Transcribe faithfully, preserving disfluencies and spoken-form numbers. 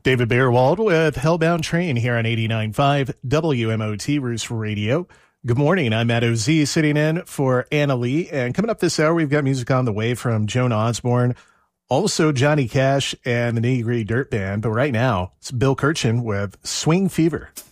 David Beerwald with Hellbound Train here on eighty-nine point five W M O T Roost Radio. Good morning. I'm Matt O Z sitting in for Anna Lee. And coming up this hour, we've got music on the way from Joan Osborne, also Johnny Cash and the Nitty Gritty Dirt Band. But right now, it's Bill Kirchen with Swing Fever.